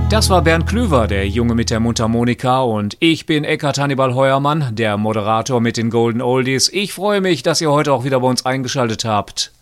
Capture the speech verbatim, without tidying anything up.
Das war Bernd Klüver, der Junge mit der Mundharmonika, und ich bin Eckhard Hannibal Heuermann, der Moderator mit den Golden Oldies. Ich freue mich, dass ihr heute auch wieder bei uns eingeschaltet habt.